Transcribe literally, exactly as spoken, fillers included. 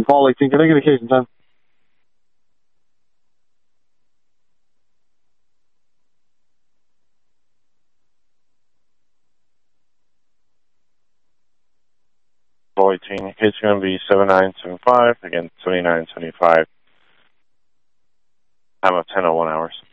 Paul eighteen. Can I get occasion time? Paul eighteen, occasion going to be seven nine seven five, again, seventy-nine seventy-five. Time of ten oh one hours.